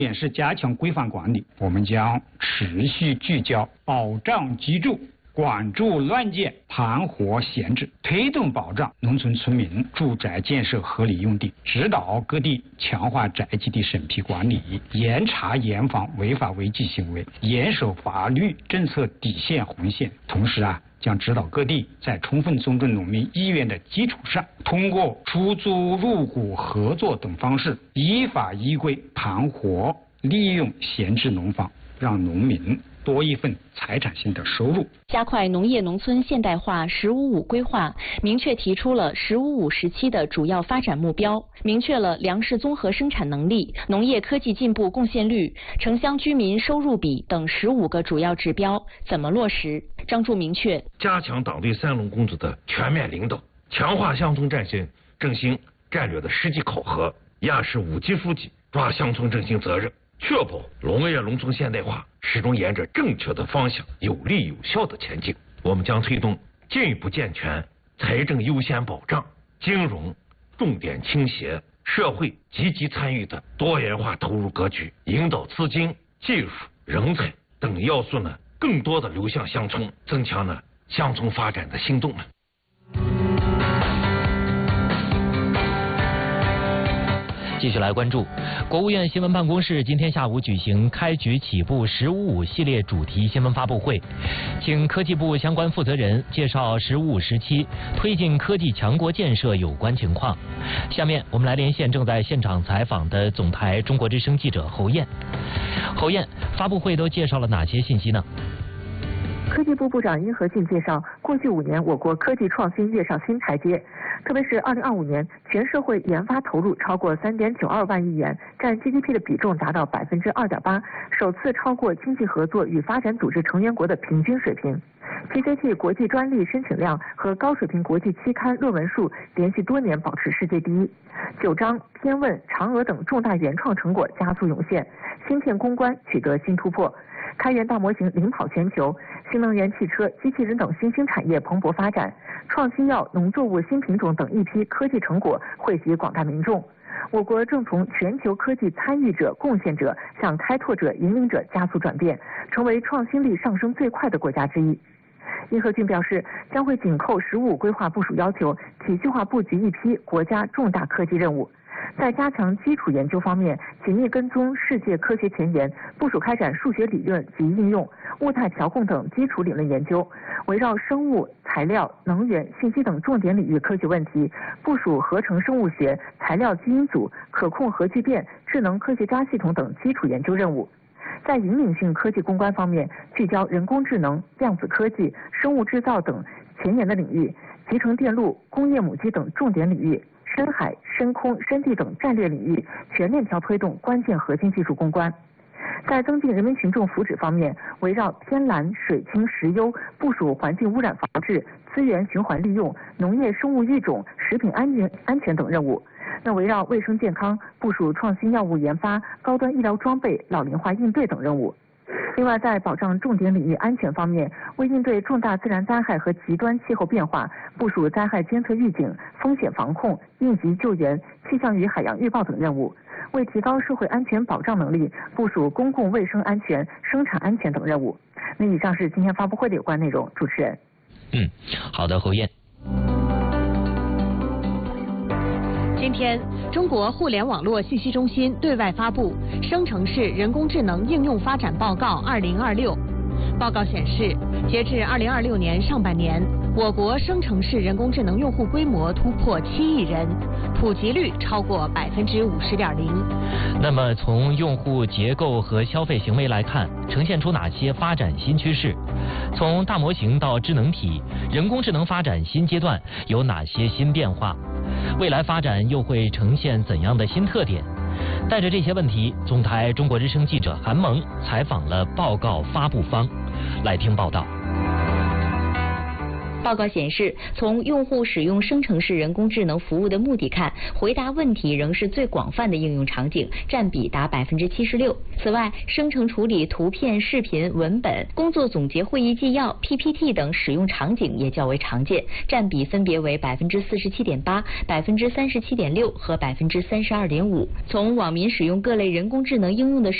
也是加强规范管理，我们将持续聚焦保障居住、管住乱建、盘活闲置，推动保障农村村民住宅建设合理用地，指导各地强化宅基地审批管理，严查严防违法违纪行为，严守法律政策底线红线。同时将指导各地在充分尊重农民意愿的基础上，通过出租、入股、合作等方式，依法依规盘活利用闲置农房，让农民多一份财产性的收入。 加快农业农村现代化“15+5”规划，明确提出了“15+5”时期的主要发展目标，明确了粮食综合生产能力、农业科技进步贡献率、城乡居民收入比等15个主要指标。怎么落实？张柱明确， 加强党对三农工作的全面领导，强化乡村振兴战略的实际考核，压实5级书记抓乡村振兴责任，确保农业农村现代化始终沿着正确的方向有力有效的前进。我们将推动进一步健全财政优先保障、金融重点倾斜、社会积极参与的多元化投入格局，引导资金、技术、人才等要素更多的流向乡村，增强乡村发展的新动能。 继续来关注，国务院新闻办公室今天下午举行开局起步“15+5”系列主题新闻发布会，请科技部相关负责人介绍“15+5”时期推进科技强国建设有关情况。下面我们来连线正在现场采访的总台中国之声记者侯燕。侯燕，发布会都介绍了哪些信息呢？ 科技部部长殷和俊介绍，过去5年我国科技创新跃上新台阶，特别是2025年，全社会研发投入超过3.92万亿元，占 GDP 的比重达到2.8%，首次超过经济合作与发展组织成员国的平均水平。PCT 国际专利申请量和高水平国际期刊论文数连续多年保持世界第一。九章、天问、嫦娥等重大原创成果加速涌现，芯片攻关取得新突破。开源大模型领跑全球，新能源汽车、机器人等新兴产业蓬勃发展，创新药、农作物新品种等一批科技成果惠及广大民众。我国正从全球科技参与者、贡献者向开拓者、引领者加速转变，成为创新力上升最快的国家之一。殷和俊表示，将会紧扣“15+5”规划部署要求，体系化布局一批国家重大科技任务。在加强基础研究方面，紧密跟踪世界科学前沿，部署开展数学理论及应用、物态调控等基础理论研究，围绕生物、材料、能源、信息等重点领域科学问题，部署合成生物学、材料基因组、可控核聚变、智能科学家系统等基础研究任务。在引领性科技攻关方面，聚焦人工智能、量子科技、生物制造等前沿的领域，集成电路、工业母机等重点领域，深海、深空、深地等战略领域全链条推动关键核心技术攻关。在增进人民群众福祉方面，围绕天蓝、水清、石优，部署环境污染防治、资源循环利用、农业生物育种、食品安全等任务。那围绕卫生健康，部署创新药物研发、高端医疗装备、老龄化应对等任务。另外，在保障重点领域安全方面，为应对重大自然灾害和极端气候变化，部署灾害监测预警、风险防控、应急救援、气象与海洋预报等任务；为提高社会安全保障能力，部署公共卫生安全、生产安全等任务。那以上是今天发布会的有关内容。主持人。 好的，侯燕。 今天，中国互联网络信息中心对外发布《生成式人工智能应用发展报告2026》。报告显示，截至2026年上半年，我国生成式人工智能用户规模突破7亿人，普及率超过50.0%。 那么，从用户结构和消费行为来看，呈现出哪些发展新趋势？从大模型到智能体，人工智能发展新阶段有哪些新变化？未来发展又会呈现怎样的新特点？带着这些问题，总台中国之声记者韩萌采访了报告发布方，来听报道。 报告显示，从用户使用生成式人工智能服务的目的看，回答问题仍是最广泛的应用场景，占比达76%。此外，生成处理图片、视频、文本、工作总结会议纪要、PPT 等使用场景也较为常见，占比分别为47.8%、37.6%和32.5%。从网民使用各类人工智能应用的